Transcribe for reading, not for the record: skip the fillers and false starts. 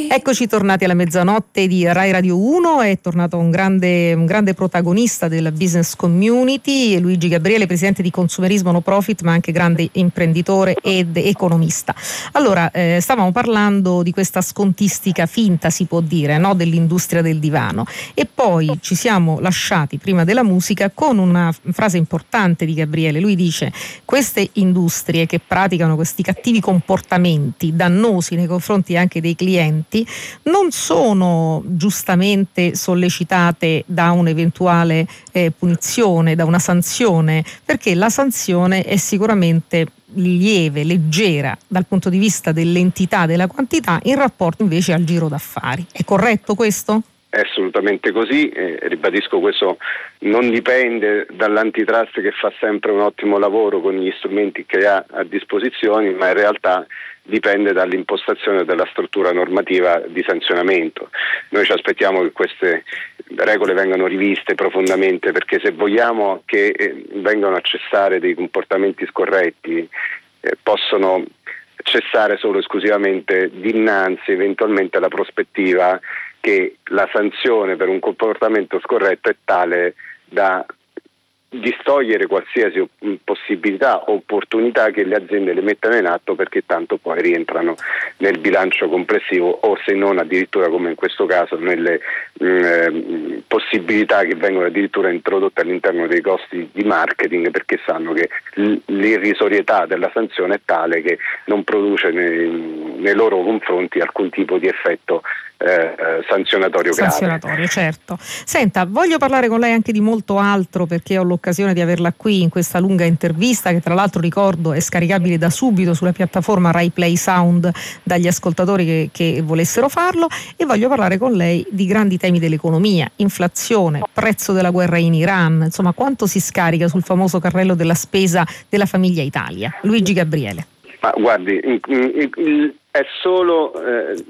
Eccoci tornati alla mezzanotte di Rai Radio 1, è tornato un grande protagonista della business community, Luigi Gabriele, presidente di Consumerismo No Profit, ma anche grande imprenditore ed economista. Allora, stavamo parlando di questa scontistica finta, si può dire, no? Dell'industria del divano, e poi ci siamo lasciati prima della musica con una frase importante di Gabriele. Lui dice: queste industrie che praticano questi cattivi comportamenti dannosi nei confronti anche dei clienti non sono giustamente sollecitate da un'eventuale punizione, da una sanzione, perché la sanzione è sicuramente lieve, leggera dal punto di vista dell'entità, della quantità, in rapporto invece al giro d'affari. È corretto questo? È assolutamente così, ribadisco, questo non dipende dall'antitrust, che fa sempre un ottimo lavoro con gli strumenti che ha a disposizione, ma in realtà dipende dall'impostazione della struttura normativa di sanzionamento. Noi ci aspettiamo che queste regole vengano riviste profondamente, perché se vogliamo che vengano a cessare dei comportamenti scorretti, possono cessare solo esclusivamente dinanzi eventualmente alla prospettiva che la sanzione per un comportamento scorretto è tale da distogliere qualsiasi possibilità o opportunità che le aziende le mettano in atto, perché tanto poi rientrano nel bilancio complessivo, o se non addirittura, come in questo caso, nelle possibilità che vengono addirittura introdotte all'interno dei costi di marketing, perché sanno che l'irrisorietà della sanzione è tale che non produce nei loro confronti alcun tipo di effetto sanzionatorio grave. Certo. Senta, voglio parlare con lei anche di molto altro, perché ho l'occasione di averla qui in questa lunga intervista, che tra l'altro ricordo è scaricabile da subito sulla piattaforma Rai Play Sound dagli ascoltatori che volessero farlo, e voglio parlare con lei di grandi temi dell'economia: inflazione, prezzo della guerra in Iran, insomma quanto si scarica sul famoso carrello della spesa della famiglia Italia. Luigi Gabriele. Ma guardi, è solo